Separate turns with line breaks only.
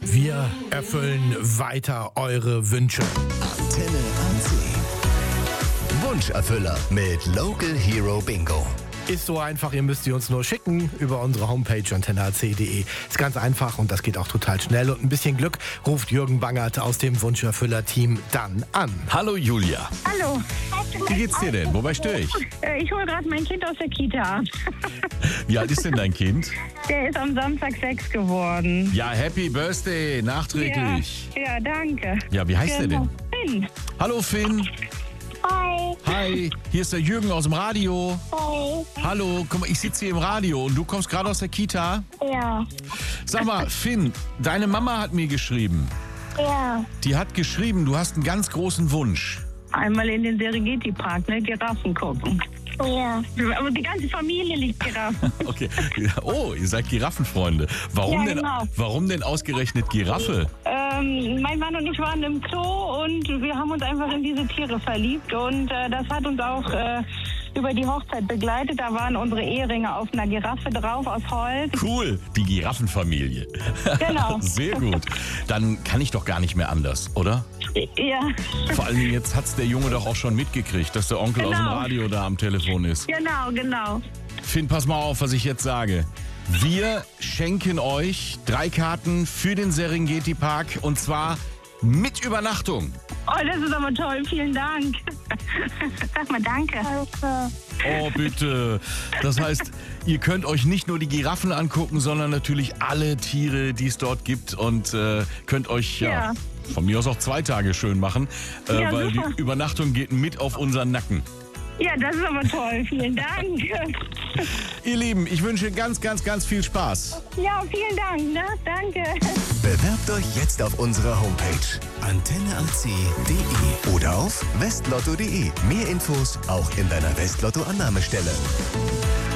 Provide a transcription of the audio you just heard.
Wir erfüllen weiter eure Wünsche.
Antenne an See. Wunscherfüller mit Local Hero Bingo.
Ist so einfach, ihr müsst sie uns nur schicken über unsere Homepage antenneac.de. Ist ganz einfach und das geht auch total schnell. Und ein bisschen Glück ruft Jürgen Bangert aus dem Wunscherfüller-Team dann an.
Hallo Julia.
Hallo.
Wie geht's dir denn? Wobei störe ich?
Ich hole gerade mein Kind aus der Kita.
Wie alt ist denn dein Kind?
Der ist am Samstag 6 geworden.
Ja, Happy Birthday, nachträglich.
Ja, danke.
Ja, wie heißt der denn?
Finn.
Hallo Finn.
Hi.
Hi, hier ist der Jürgen aus dem Radio.
Hi.
Hallo, guck mal, ich sitze hier im Radio und du kommst gerade aus der Kita.
Ja.
Sag mal, Finn, deine Mama hat mir geschrieben.
Ja.
Die hat geschrieben, du hast einen ganz großen Wunsch.
Einmal in den Serengeti-Park, ne? Giraffen gucken.
Ja.
Aber die ganze Familie liegt Giraffen.
Okay. Oh, ihr seid Giraffenfreunde. Warum,
Ja, genau.
warum denn ausgerechnet Giraffe?
Mein Mann und ich waren im Zoo und wir haben uns einfach in diese Tiere verliebt. Und das hat uns auch über die Hochzeit begleitet. Da waren unsere Eheringe auf einer Giraffe drauf aus Holz.
Cool, die Giraffenfamilie.
Genau.
Sehr gut. Dann kann ich doch gar nicht mehr anders, oder?
Ja,
Vor allen Dingen, jetzt hat's der Junge doch auch schon mitgekriegt, dass der Onkel aus dem
Genau.
Radio da am Telefon ist.
genau.
Finn, pass mal auf, was ich jetzt sage. Wir schenken euch 3 Karten für den Serengeti Park und zwar mit Übernachtung.
Oh, das ist aber toll. Vielen Dank. Sag mal danke.
Danke.
Oh, bitte. Das heißt, ihr könnt euch nicht nur die Giraffen angucken, sondern natürlich alle Tiere, die es dort gibt und könnt euch
Ja.
von mir aus auch 2 Tage schön machen,
Ja,
weil
super.
die Übernachtung geht mit auf unseren Nacken.
Ja, das ist aber toll. Vielen Dank.
Ihr Lieben, ich wünsche ganz, ganz, ganz viel Spaß.
Ja, vielen Dank. Ne? Danke.
Bewerbt euch jetzt auf unserer Homepage antenneac.de oder auf westlotto.de. Mehr Infos auch in deiner Westlotto-Annahmestelle.